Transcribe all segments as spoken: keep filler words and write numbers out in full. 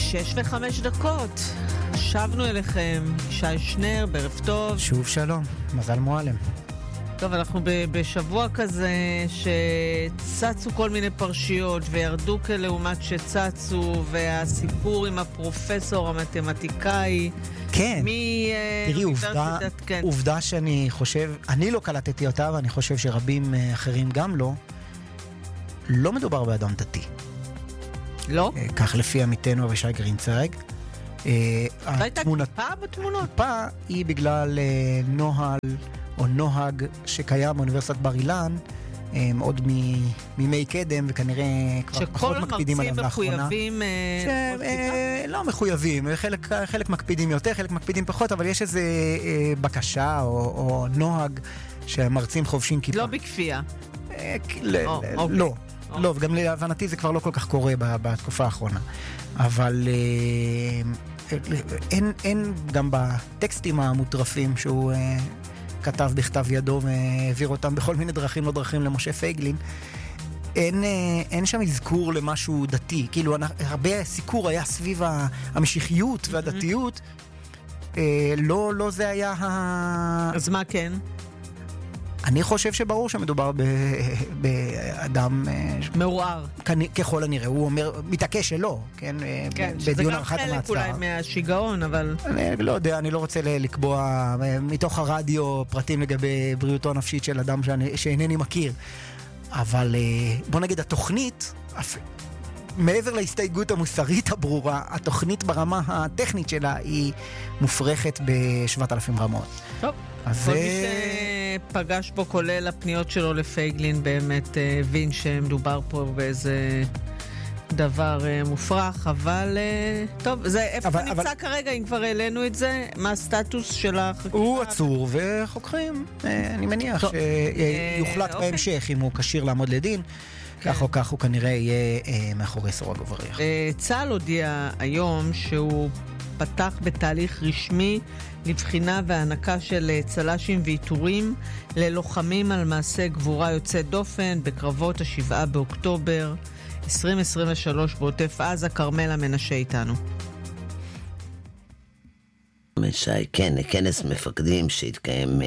שש וחמש דקות. שבנו אליכם, שי שנר, בערב טוב. שוב שלום, מזל מועלם. טוב, אנחנו בשבוע כזה שצצו כל מיני פרשיות וירדו כלעומת שצצו, והסיפור עם הפרופסור המתמטיקאי. כן, מי, תראי, עובדה, כן. עובדה שאני חושב, אני לא קלטתי אותה, ואני חושב שרבים אחרים גם לא, לא מדובר באדם דתי. לא? כך לפי עמיתנו אבישי גרינצייג. הייתה כיפה בתמונות? כיפה היא בגלל נוהל או נוהג שקיים באוניברסיטת בר אילן, עוד מימי קדם, וכנראה כבר פחות מקפידים עליו לאחרונה. שכל המרצים מחויבים... לא מחויבים, חלק מקפידים יותר, חלק מקפידים פחות, אבל יש איזו בקשה או נוהג שהמרצים חובשים כיפה. לא בכפייה. לא. לא, וגם להבנתי זה כבר לא כל כך קורה בתקופה האחרונה. אבל אין, אין גם בטקסטים המוטרפים שהוא כתב בכתב ידו והעביר אותם בכל מיני דרכים לא דרכים למשה פייגלין, אין, אין שם אזכור למשהו דתי. כאילו, הרבה סיקור היה סביב המשיחיות והדתיות. לא, לא זה היה ה... אז מה כן? אני חושב שברור שמדובר באדם מעורער. ככל הנראה, הוא אומר, מתעקש שלא, כן? כן, שזה גם חלק אולי מהשיגעון, אבל... אני לא יודע, אני לא רוצה לקבוע מתוך הרדיו פרטים לגבי בריאותו הנפשית של אדם שאינני מכיר. אבל בוא נגיד, התוכנית, מעבר להסתייגות המוסרית הברורה, התוכנית ברמה הטכנית שלה היא מופרכת בשבעת אלפים רמות. טוב, כל מי שפגש בו, כולל הפניות שלו לפייגלין, באמת הבין שמדובר פה באיזה דבר מופרך, אבל טוב, זה איפה אבל, נמצא אבל... כרגע, אם כבר העלינו את זה, מה הסטטוס של החקירה? הוא עצור וחוקרים, אני מניח טוב. שיוחלט אה, בהמשך אוקיי. אם הוא כשיר לעמוד לדין, כן. כך או כך הוא כנראה יהיה אה, מאחורי סורג ובריח. אה, צה"ל הודיע היום שהוא פתח בתהליך רשמי לבחינה והענקה של צל"שים ואיתורים ללוחמים על מעשה גבורה יוצא דופן בקרבות השבעה באוקטובר עשרים עשרים ושלוש בעוטף עזה. כרמלה מנשה איתנו. שי, כן, כנס מפקדים שהתקיים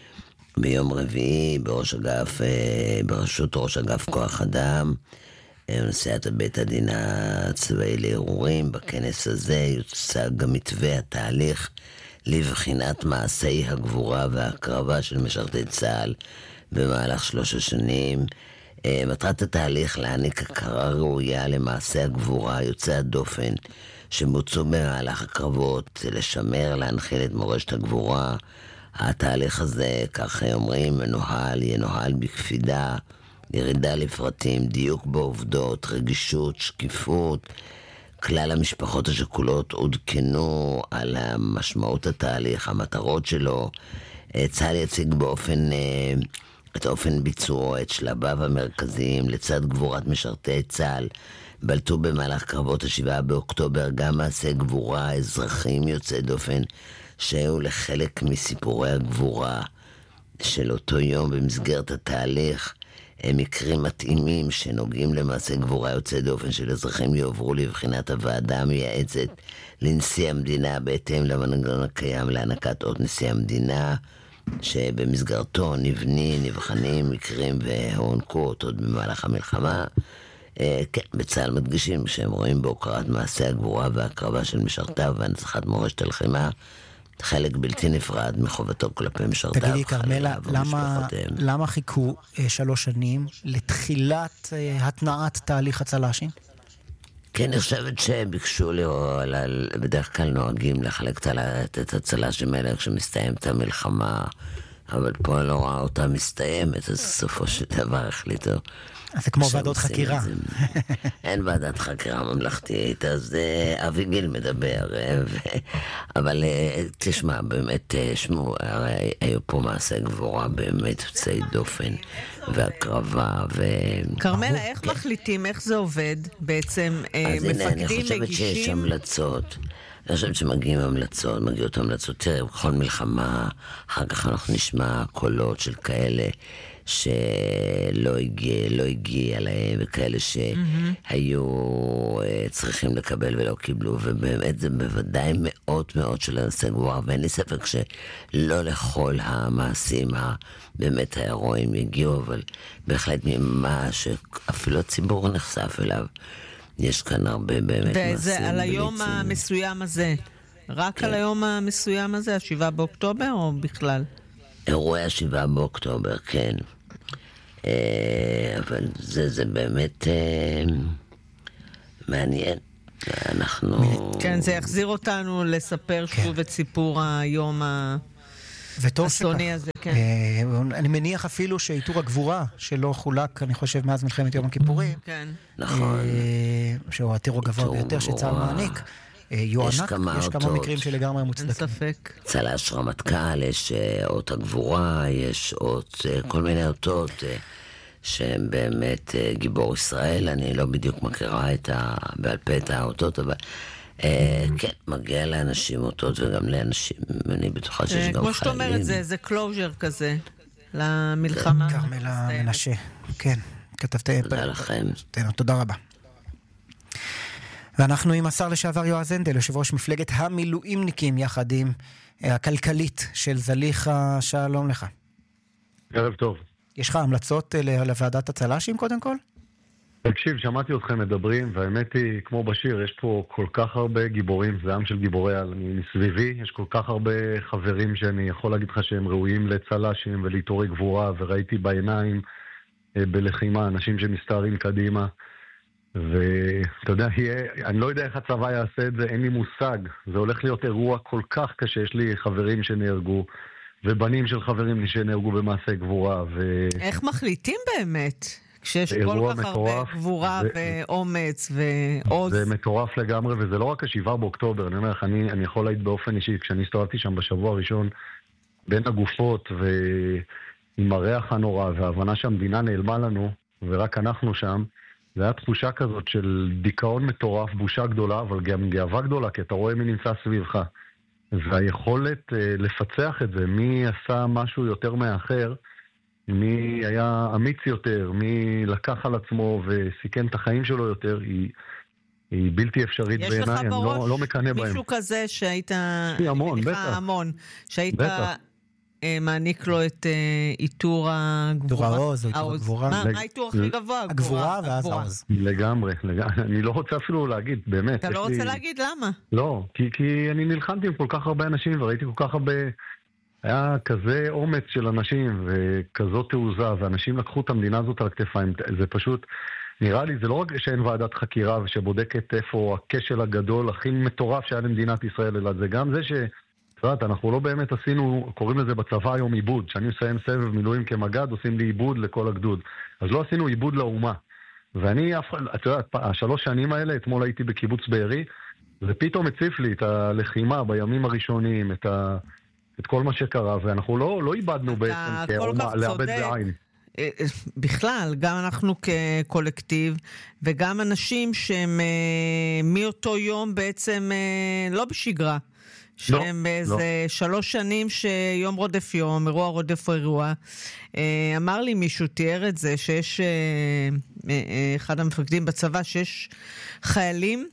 ביום רביעי בראש אגף, בראשות ראש אגף כוח אדם, נשיאת בית הדין הצבאי לערעורים. בכנס הזה יוצג מתווה התהליך לבחינת מעשי הגבורה וההקרבה של משרתי צה"ל במהלך שלוש השנים. מטרת התהליך להעניק הכרה ראויה למעשי הגבורה יוצא הדופן שבוצעו במהלך הקרבות, לשמר, להנחיל את מורשת הגבורה. התהליך הזה, כך אומרים, מנוהל, ינוהל בקפידה, ירידה לפרטים, דיוק בעובדות, רגישות, שקיפות. כלל המשפחות השכולות עודכנו על המשמעות התהליך, המטרות שלו. צה"ל יציג באופן, את אופן ביצועו, את שלביו המרכזיים לצד גבורת משרתי צה"ל. בלטו במהלך קרבות השבעה באוקטובר גם מעשי גבורה אזרחים יוצאי דופן שהיו לחלק מסיפורי הגבורה של אותו יום. במסגרת התהליך מקרים מתאימים שנוגעים למעשה גבורה יוצא דופן של אזרחים יועברו לבחינת הוועדה המייעצת לנשיא המדינה בהתאם למנגנון הקיים להענקת אות נשיא המדינה, שבמסגרתו נבנים, נבחנים מקרים והוענקו עוד במהלך המלחמה. כן, בצה"ל מדגישים שהם רואים בהוקרת מעשי הגבורה וההקרבה של משרתיו והנצחת מורשת הלחימה חלק בלתי נפרד מחובתו כלפי משרתיו. תגידי, כרמלה, למה, למה חיכו אה, שלוש שנים לתחילת אה, התנעת תהליך הצל"שים? כן, אני חושבת שביקשו לראות, בדרך כלל נוהגים לחלק את הצל"שים האלה כשמסתיים את המלחמה, אבל פה אני לא רואה אותה מסתיימת, אז סופו של דבר החליטו. אז זה כמו ועדות חקירה. אין ועדת חקירה ממלכתית, אז אבי גיל מדבר, אבל תשמע, באמת, שמו, היו פה מעשה גבורה באמת יוצאי דופן והקרבה. כרמלה, איך מחליטים, איך זה עובד בעצם? אז הנה, אני חושבת שיש המלצות. אני חושבת שמגיעים המלצות, מגיעות המלצות. תראה, בכל מלחמה, אחר כך אנחנו נשמע קולות של כאלה שלא הגיע, לא הגיע להם, וכאלה שהיו mm-hmm. צריכים לקבל ולא קיבלו, ובאמת זה בוודאי מאות מאות של אנסי גבורה, ואין לי ספק שלא לכל המעשים באמת ההירואיים הגיעו, אבל בהחלט ממה שאפילו הציבור נחשף אליו, יש כאן הרבה באמת מעשים. וזה על היום המסוים הזה, רק כן. על היום המסוים הזה, השבעה באוקטובר או בכלל? אירועי השבעה באוקטובר, כן. אבל זה, זה באמת מעניין. אנחנו... כן, זה יחזיר אותנו לספר שוב את סיפור היום האסוני הזה. כן. אני מניח אפילו שעיטור הגבורה שלא חולק, אני חושב, מאז מלחמת יום הכיפורים. כן. נכון. שהוא העתיר הגבוה ביותר שצה"ל מעניק. יוענק, יש כמה מקרים שלגמרי מוצדקים. אין ספק. צל"ש רמטכ"ל, יש אות הגבורה, יש אות, כל מיני אותות שהם באמת גיבור ישראל. אני לא בדיוק מכירה את ה... בעל פה את האותות, אבל כן, מגיע לאנשים אותות וגם לאנשים, אני בטוחה שיש גם חיילים. כמו שאת אומרת, זה קלוז'ר כזה למלחמה. כרמלה מנשה, כן, כתבתי... תודה לכם. תודה רבה. ואנחנו עם השר לשעבר יועז הנדל, יושב ראש מפלגת המילואימניקים, יחד עם הכלכלית של זליכה. שלום לך. ערב טוב. יש לך המלצות לוועדת הצל"שים קודם כל? תקשיב, שמעתי אתכם מדברים, והאמת היא, כמו בשיר, יש פה כל כך הרבה גיבורים, זה עם של גיבורי על מסביבי, יש כל כך הרבה חברים שאני יכול להגיד לך שהם ראויים לצל"שים ולעיטורי גבורה, וראיתי בעיניים בלחימה אנשים שמסתערים קדימה. ואתה יודע, אני לא יודע איך הצבא יעשה את זה, אין לי מושג. זה הולך להיות אירוע כל כך קשה. יש לי חברים שנהרגו, ובנים של חברים שנהרגו במעשה גבורה. ו... איך מחליטים באמת? כשיש כל כך הרבה גבורה ו... ואומץ ועוז. זה מטורף לגמרי, וזה לא רק השבעה באוקטובר. אני אומר לך, אני, אני יכול להעיד באופן אישי, כשאני הסתובבתי שם בשבוע הראשון, בין הגופות ועם הריח הנורא, וההבנה שהמדינה נעלמה לנו, ורק אנחנו שם, זה היה תחושה כזאת של דיכאון מטורף, בושה גדולה, אבל גם גאווה גדולה, כי אתה רואה מי נמצא סביבך. והיכולת אה, לפצח את זה, מי עשה משהו יותר מאחר, מי היה אמיץ יותר, מי לקח על עצמו וסיכן את החיים שלו יותר, היא, היא בלתי אפשרית בעיניי, אני לא, לא מקנה בהם. מישהו כזה שהיית... המון, בטח. המון, שהיית... בטח. מעניק לו את עיטור הגבורה. עיטור העוז, עיטור הגבורה. מה העיטור הכי גבוה? הגבורה ואז העוז. לגמרי, אני לא רוצה אפילו להגיד, באמת. אתה לא רוצה להגיד למה? לא, כי אני נלחמתי עם כל כך הרבה אנשים, וראיתי כל כך הרבה... היה כזה אומץ של אנשים, וכזאת תעוזה, ואנשים לקחו את המדינה הזאת על הכתפיים. זה פשוט, נראה לי, זה לא רק שאין ועדת חקירה, ושבודקת איפה הכשל הגדול, הכי מטורף שהיה למדינת ישראל, אלא זה גם זה ש... אנחנו לא באמת עשינו, קוראים לזה בצבא היום עיבוד, שאני מסיים סבב מילואים כמגד, עושים לי עיבוד לכל הגדוד. אז לא עשינו עיבוד לאומה. ואני, אתה יודע, השלוש שנים האלה, אתמול הייתי בקיבוץ בארי, ופתאום הציף לי את הלחימה בימים הראשונים, את, ה, את כל מה שקרה, ואנחנו לא, לא איבדנו בעצם כאומה, לאבד בעין. בכלל, גם אנחנו כקולקטיב, וגם אנשים שהם מאותו יום בעצם לא בשגרה. שהם באיזה שלוש שנים שיום רודף יום, אירוע רודף אירוע. אמר לי מישהו, תיאר את זה, שיש אחד המפקדים בצבא, שיש חיילים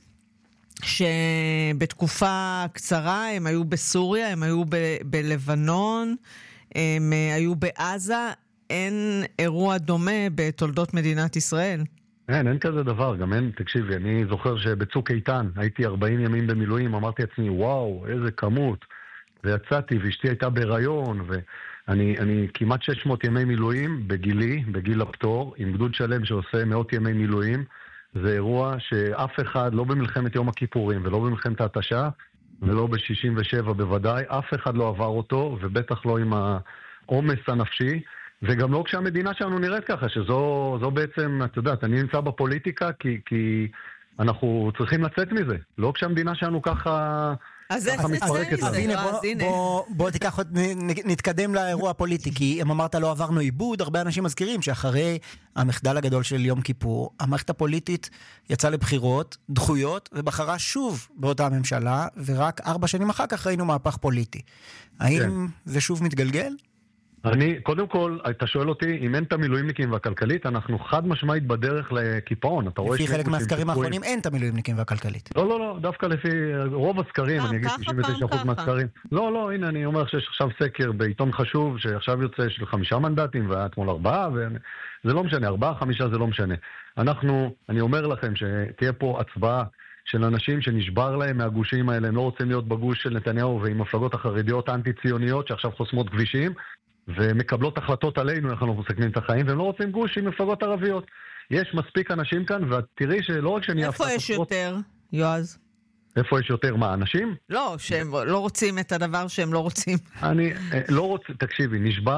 שבתקופה קצרה הם היו בסוריה, הם היו בלבנון, הם היו בעזה, אין אירוע דומה בתולדות מדינת ישראל. אין, אין כזה דבר, גם אין, תקשיבי, אני זוכר שבצוק איתן הייתי ארבעים ימים במילואים, אמרתי לעצמי, וואו, איזה כמות, ויצאתי, ואשתי הייתה בהיריון, ואני אני כמעט שש מאות ימי מילואים בגילי, בגיל הפטור, עם גדוד שלם שעושה מאות ימי מילואים, זה אירוע שאף אחד, לא במלחמת יום הכיפורים, ולא במלחמת ההתשה, ולא ב-שישים ושבע בוודאי, אף אחד לא עבר אותו, ובטח לא עם העומס הנפשי, וגם לא כשהמדינה שלנו נראית ככה, שזו זו בעצם, את יודעת, אני נמצא בפוליטיקה כי, כי אנחנו צריכים לצאת מזה. לא כשהמדינה שלנו ככה... אז איך נצא מזה? אז הנה, בוא, בוא תיקח, נתקדם לאירוע הפוליטי, כי אם אמרת לא עברנו עיבוד, הרבה אנשים מזכירים שאחרי המחדל הגדול של יום כיפור, המערכת הפוליטית יצאה לבחירות, דחויות, ובחרה שוב באותה הממשלה, ורק ארבע שנים אחר כך ראינו מהפך פוליטי. האם זה שוב מתגלגל? אני, קודם כל, אתה שואל אותי, אם אין את המילואימניקים והכלכלית, אנחנו חד משמעית בדרך לקיפאון. לפי חלק מהסקרים האחרונים אין את המילואימניקים והכלכלית. לא, לא, לא, דווקא לפי רוב הסקרים, אני אגיד תשעים ותשע אחוז מהסקרים. לא, לא, הנה, אני אומר שיש עכשיו סקר בעיתון חשוב, שעכשיו יוצא של חמישה מנדטים, והיה אתמול ארבעה, וזה לא משנה, ארבעה, חמישה זה לא משנה. אנחנו, אני אומר לכם שתהיה פה הצבעה של אנשים שנשבר להם מהגושים האלה, הם לא רוצים להיות בגוש של נתניהו ועם מפלגות החרדיות האנטי-ציוניות שעכשיו חוסמות כבישים, ומקבלות החלטות עלינו איך אנחנו מסכנים את החיים, והם לא רוצים גוש עם מפלגות ערביות. יש מספיק אנשים כאן, ואת תראי שלא רק שאני... איפה יש יותר, יועז? איפה יש יותר? מה, אנשים? לא, שהם לא רוצים את הדבר שהם לא רוצים. אני לא רוצה, תקשיבי, נשבר